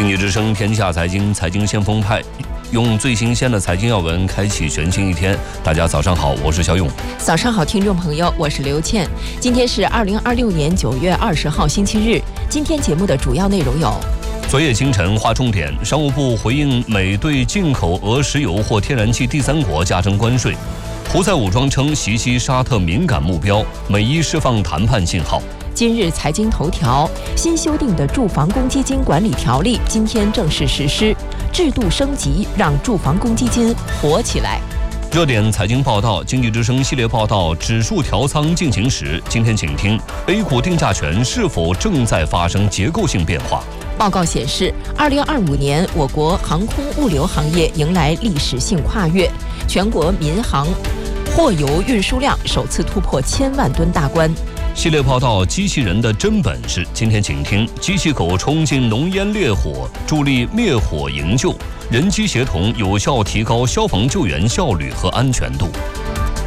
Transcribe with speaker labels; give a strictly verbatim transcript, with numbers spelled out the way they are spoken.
Speaker 1: 经济之声天下财经，财经先锋派，用最新鲜的财经要闻开启全新一天。大家早上好，我是小勇。
Speaker 2: 早上好，听众朋友，我是刘倩。今天是二零二六年九月二十号，星期日。今天节目的主要内容有：
Speaker 1: 昨夜清晨划重点，商务部回应美对进口俄石油或天然气第三国加征关税；胡塞武装称袭击沙特敏感目标，美伊释放谈判信号。
Speaker 2: 今日财经头条：新修订的住房公积金管理条例今天正式实施，制度升级让住房公积金活起来。
Speaker 1: 热点财经报道，经济之声系列报道指数调仓进行时，今天请听 A 股定价权是否正在发生结构性变化。
Speaker 2: 报告显示，二零二五年我国航空物流行业迎来历史性跨越，全国民航货邮运输量首次突破千万吨大关。
Speaker 1: 系列报道机器人的真本事，今天请听机器狗冲进浓烟烈火，助力灭火营救，人机协同有效提高消防救援效率和安全度。